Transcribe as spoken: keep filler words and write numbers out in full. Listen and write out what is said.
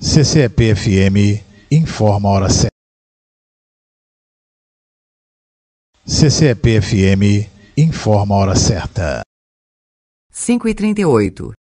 C C E P F M informa a hora certa. C C E P F M informa a hora certa. cinco e trinta e oito.